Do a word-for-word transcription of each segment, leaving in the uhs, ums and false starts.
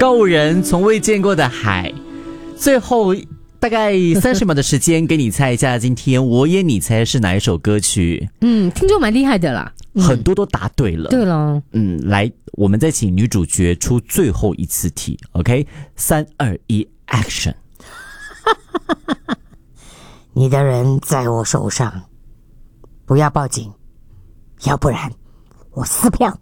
告五人从未见过的海。最后大概三十秒的时间给你猜一下，今天我也你猜是哪一首歌曲？ 嗯，听众蛮厉害的啦， 嗯、很多都答对了。 对了， 嗯，来，我们再请女主角出最后一次题 ，OK？ 三二一 ，Action！ 你的人在我手上，不要报警，要不然我撕票。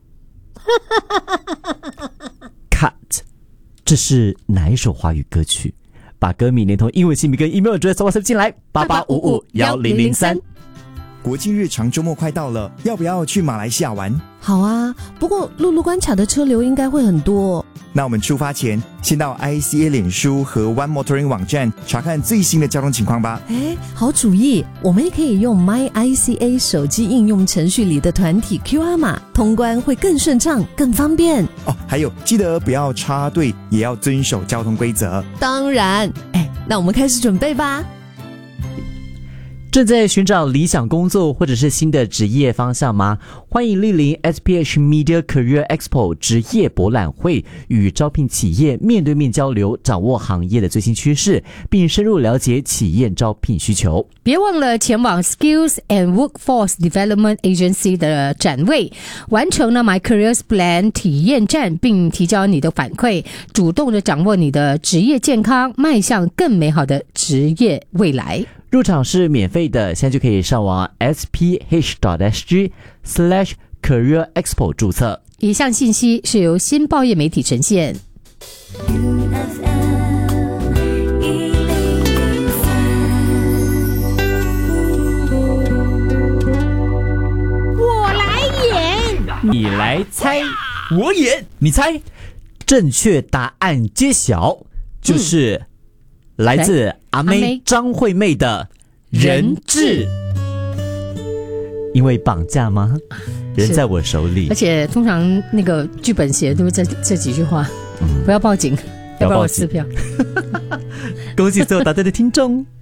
Cut！ 这是哪一首华语歌曲？把歌名连同英文姓名跟 email 直接送 WhatsApp 进来，八八五五一零零三。 国庆日长周末快到了，要不要去马来西亚玩？ 好啊，不过陆路关卡的车流应该会很多。 那我们出发前，先到 I C A 脸书和 One Motoring 网站查看最新的交通情况吧。 哎，好主意，我们也可以用 My I C A 手机应用程序里的团体 Q R 码，通关会更顺畅、更方便。 哦，还有记得不要插队，也要遵守交通规则。 当然，哎，那我们开始准备吧。 正在寻找理想工作或者是新的职业方向吗？欢迎莅临 S P H Media Career Expo 职业博览会，与招聘企业面对面交流，掌握行业的最新趋势，并深入了解企业招聘需求。 别忘了前往 Skills and Workforce Development Agency 的展位，完成了 My Careers Plan 体验站，并提交你的反馈，主动的掌握你的职业健康，迈向更美好的职业未来。 入场是免费的，现在就可以上网 s p h dot s g slash career expo 注册。 以上信息是由新报业媒体呈现。 我来演， 你来猜，我演，你猜。正确答案揭晓，就是、嗯来自阿妹张惠妹的人质。因为绑架吗？人在我手里。 而且通常那个剧本写的都是这这几句话、嗯、不要报警，要不然我撕票。 恭喜所有答对的听众。